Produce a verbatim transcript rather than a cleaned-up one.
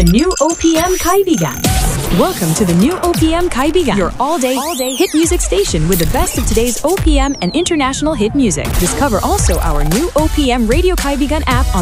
The new O P M Kaibigan. Welcome to the new O P M Kaibigan, your all-day, all-day hit music station with the best of today's O P M and international hit music. Discover also our new O P M Radio Kaibigan app on